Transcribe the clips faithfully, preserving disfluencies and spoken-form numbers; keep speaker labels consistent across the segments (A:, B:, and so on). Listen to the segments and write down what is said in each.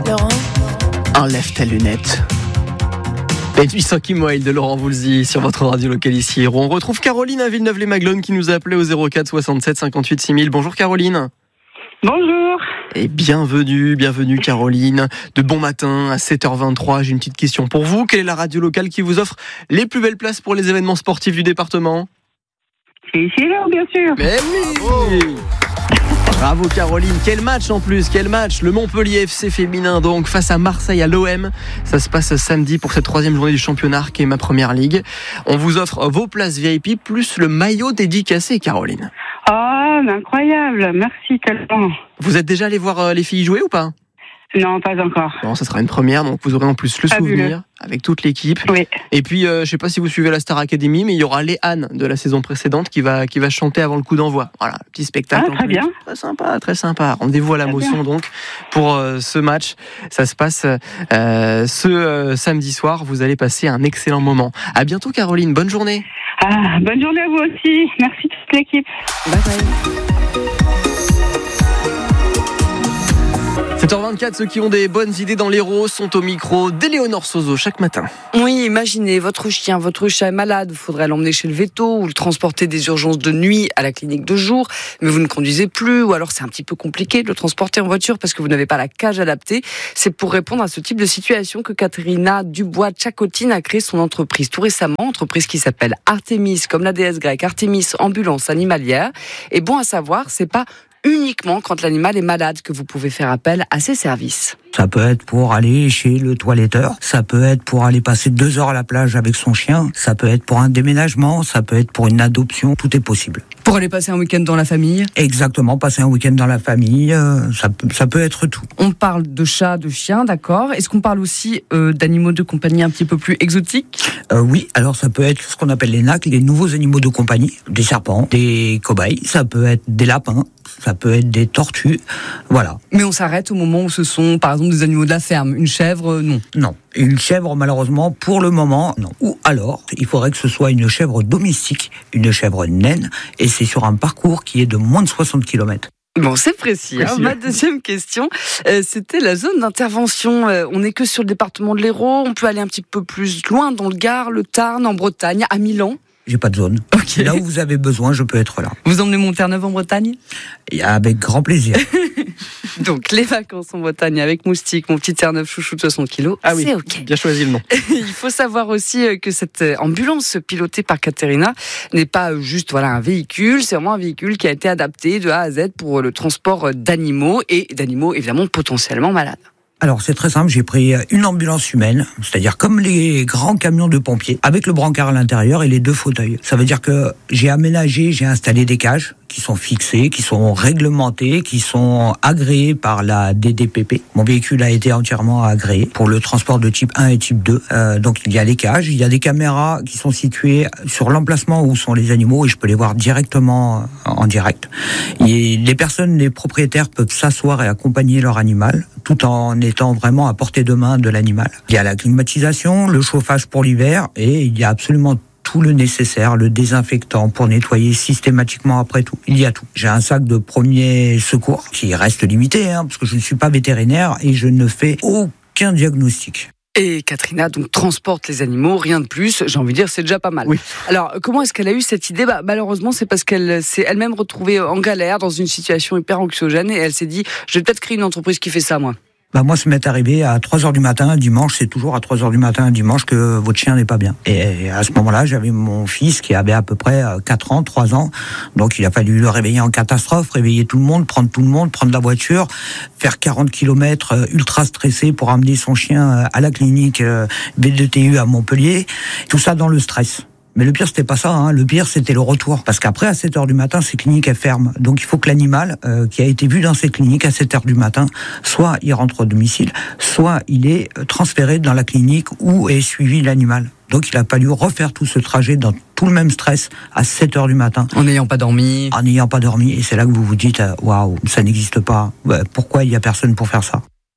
A: Laurent,
B: enlève tes lunettes. Les nuits sans Kim Wilde de Laurent Voulzy sur votre radio locale ici. On retrouve Caroline à Villeneuve-les-Maglones qui nous a appelé au zéro quatre soixante-sept cinquante-huit six mille. Bonjour Caroline.
C: Bonjour.
B: Et bienvenue, bienvenue Caroline. De bon matin à sept heures vingt-trois, j'ai une petite question pour vous. Quelle est la radio locale qui vous offre les plus belles places pour les événements sportifs du département ?
C: C'est ici là, bien sûr.
B: Mais oui. Bravo. Bravo Caroline, quel match en plus, quel match. Le Montpellier F C féminin donc face à Marseille à l'O M. Ça se passe samedi pour cette troisième journée du championnat qui est ma première ligue. On vous offre vos places V I P plus le maillot dédicacé Caroline.
C: Oh, incroyable, merci tellement.
B: Vous êtes déjà allé voir les filles jouer ou pas ?
C: Non, pas encore.
B: Non, ça sera une première, donc vous aurez en plus le
C: Fabuleux.
B: souvenir avec toute l'équipe.
C: Oui.
B: Et puis, euh, je sais pas si vous suivez la Star Academy, mais il y aura Léane de la saison précédente qui va qui va chanter avant le coup d'envoi. Voilà, petit spectacle.
C: Ah, très bien.
B: Très sympa, très sympa. Rendez-vous à la
C: Très
B: motion
C: bien.
B: donc pour euh, ce match. Ça se passe euh, ce euh, samedi soir. Vous allez passer un excellent moment. À bientôt, Caroline. Bonne journée.
C: Ah, bonne journée à vous aussi. Merci toute l'équipe.
B: Bye bye. sept heures vingt-quatre, ceux qui ont des bonnes idées dans l'Hérault sont au micro d'Éléonore Sozo chaque matin.
D: Oui, imaginez, votre chien, votre chat est malade, il faudrait l'emmener chez le véto ou le transporter des urgences de nuit à la clinique de jour, mais vous ne conduisez plus, ou alors c'est un petit peu compliqué de le transporter en voiture parce que vous n'avez pas la cage adaptée. C'est pour répondre à ce type de situation que Catherina Dubois-Tchakotine a créé son entreprise tout récemment, entreprise qui s'appelle Artemis, comme la déesse grecque, Artemis Ambulance Animalière. Et bon à savoir, c'est pas uniquement quand l'animal est malade que vous pouvez faire appel à ces services.
E: Ça peut être pour aller chez le toiletteur, ça peut être pour aller passer deux heures à la plage avec son chien, ça peut être pour un déménagement, ça peut être pour une adoption, tout est possible.
D: Pour aller passer un week-end dans la famille ?
E: Exactement, passer un week-end dans la famille, euh, ça, ça peut être tout.
D: On parle de chats, de chiens, d'accord. Est-ce qu'on parle aussi euh, d'animaux de compagnie un petit peu plus exotiques ?
E: euh, Oui, alors ça peut être ce qu'on appelle les N A C, les nouveaux animaux de compagnie, des serpents, des cobayes, ça peut être des lapins, ça peut être des tortues, voilà.
D: Mais on s'arrête au moment où ce sont, par exemple, des animaux de la ferme. Une chèvre, non.
E: Non. Une chèvre, malheureusement, pour le moment, non. Ou alors, il faudrait que ce soit une chèvre domestique, une chèvre naine, et c'est sur un parcours qui est de moins de soixante kilomètres.
D: Bon, c'est précis. Hein. Ma deuxième question, euh, c'était la zone d'intervention. Euh, on n'est que sur le département de l'Hérault. On peut aller un petit peu plus loin, dans le Gard, le Tarn, en Bretagne, à Milan.
E: J'ai pas de zone.
D: Okay.
E: Là où vous avez besoin, je peux être là.
D: Vous emmenez mon Terre-Neuve en Bretagne ?
E: Et avec grand plaisir.
D: Donc, les vacances en Bretagne avec Moustique, mon petit Terre-Neuve chouchou de soixante kilos,
B: ah oui,
D: c'est OK.
B: Bien choisi le nom.
D: Il faut savoir aussi que cette ambulance pilotée par Caterina n'est pas juste voilà, un véhicule, c'est vraiment un véhicule qui a été adapté de A à Z pour le transport d'animaux et d'animaux évidemment potentiellement malades.
E: Alors c'est très simple, j'ai pris une ambulance humaine, c'est-à-dire comme les grands camions de pompiers, avec le brancard à l'intérieur et les deux fauteuils. Ça veut dire que j'ai aménagé, j'ai installé des cages qui sont fixées, qui sont réglementées, qui sont agréées par la D D P P. Mon véhicule a été entièrement agréé pour le transport de type un et type deux. Euh, donc il y a les cages, il y a des caméras qui sont situées sur l'emplacement où sont les animaux et je peux les voir directement en direct. Et les personnes, les propriétaires peuvent s'asseoir et accompagner leur animal tout en étant vraiment à portée de main de l'animal. Il y a la climatisation, le chauffage pour l'hiver et il y a absolument tout le nécessaire, le désinfectant pour nettoyer systématiquement après tout. Il y a tout. J'ai un sac de premier secours qui reste limité, hein, parce que je ne suis pas vétérinaire et je ne fais aucun diagnostic.
D: Et Caterina donc transporte les animaux, rien de plus. J'ai envie de dire, c'est déjà pas mal.
B: Oui.
D: Alors, comment est-ce qu'elle a eu cette idée ? Bah, malheureusement, c'est parce qu'elle s'est elle-même retrouvée en galère, dans une situation hyper anxiogène, et elle s'est dit, je vais peut-être créer une entreprise qui fait ça, moi.
E: Bah moi, ça m'est arrivé à trois heures du matin, un dimanche, c'est toujours à trois heures du matin, un dimanche, que votre chien n'est pas bien. Et à ce moment-là, j'avais mon fils qui avait à peu près quatre ans, trois ans, donc il a fallu le réveiller en catastrophe, réveiller tout le monde, prendre tout le monde, prendre la voiture, faire quarante kilomètres ultra stressé pour amener son chien à la clinique B deux T U à Montpellier, tout ça dans le stress. Mais le pire, c'était pas ça, hein. Le pire, c'était le retour. Parce qu'après, à sept heures du matin, ces cliniques, elles ferment. Donc, il faut que l'animal, euh, qui a été vu dans ces cliniques à sept heures du matin, soit il rentre au domicile, soit il est transféré dans la clinique où est suivi l'animal. Donc, il a fallu refaire tout ce trajet dans tout le même stress à sept heures du matin.
D: En n'ayant pas dormi.
E: En n'ayant pas dormi. Et c'est là que vous vous dites, waouh, ça n'existe pas. Pourquoi il y a personne pour faire ça ?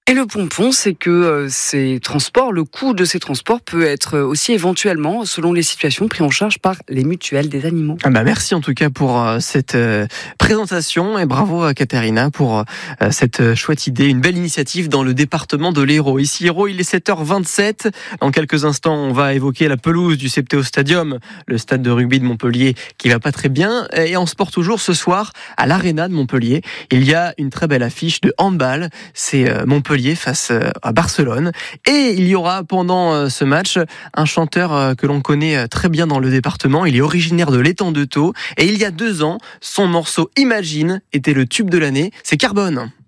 D: Et le pompon, c'est que euh, ces transports, le coût de ces transports peut être aussi éventuellement, selon les situations, pris en charge par les mutuelles des animaux.
B: Ah bah merci en tout cas pour euh, cette euh, présentation et bravo à Katharina pour euh, cette chouette idée, une belle initiative dans le département de l'Hérault. Ici Hérault, il est sept heures vingt-sept. Dans quelques instants, on va évoquer la pelouse du Septéo Stadium, le stade de rugby de Montpellier qui va pas très bien. Et en sport toujours ce soir à l'Arena de Montpellier, il y a une très belle affiche de handball. C'est euh, Montpellier face à Barcelone. Et il y aura pendant ce match un chanteur que l'on connaît très bien dans le département. Il est originaire de l'étang de Thau. Et il y a deux ans, son morceau Imagine était le tube de l'année. C'est Carbone.